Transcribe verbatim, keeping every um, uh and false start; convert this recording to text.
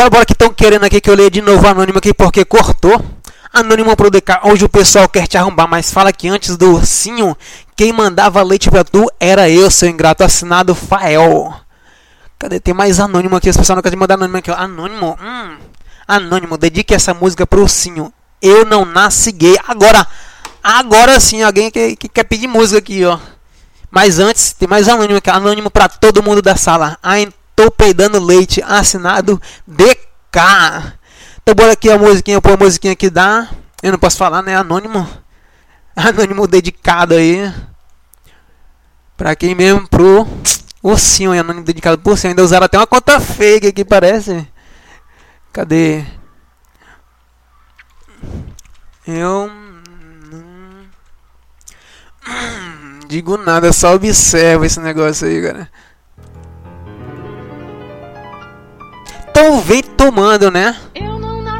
bora, bora que estão querendo aqui que eu leia de novo o Anônimo aqui porque cortou. Anônimo pro D K, hoje o pessoal quer te arrombar, mas fala que antes do ursinho, quem mandava leite pra tu era eu, seu ingrato, assinado Fael. Cadê? Tem mais Anônimo aqui, as pessoas não querem mandar Anônimo aqui, ó. Anônimo, hum, Anônimo, dedique essa música pro ursinho. Eu não nasci gay. Agora, agora sim, alguém que, que quer pedir música aqui, ó. Mas antes, tem mais Anônimo aqui, Anônimo pra todo mundo da sala. Ai, tô peidando leite, assinado D K. Então bora aqui a musiquinha, eu pôr a musiquinha aqui da... Eu não posso falar, né? Anônimo. Anônimo dedicado aí. Pra quem mesmo? Pro ursinho. Anônimo dedicado pro ursinho. Ainda usaram até uma conta fake aqui, parece. Cadê? Eu... Não digo nada, só observo esse negócio aí, cara. Tô vendo tomando, né? Eu